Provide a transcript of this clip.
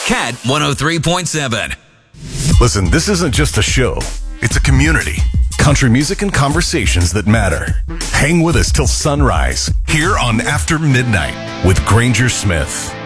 Cat 103.7. Listen, this isn't just a show. It's a community. Country music and conversations that matter. Hang with us till sunrise here on After Midnight with Granger Smith.